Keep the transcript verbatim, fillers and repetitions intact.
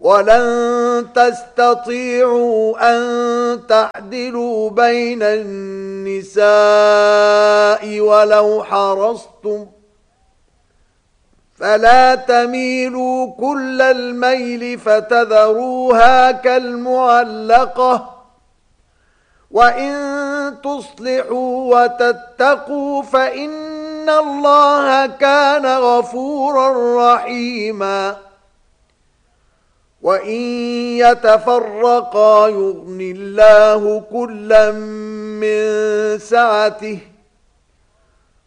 ولن تستطيعوا أن تعدلوا بين النساء ولو حرصتم فلا تميلوا كل الميل فتذروها كالمعلقة وإن تصلحوا وتتقوا فإن الله كان غفورا رحيما وإن يتفرقا يغني الله كلا من سعته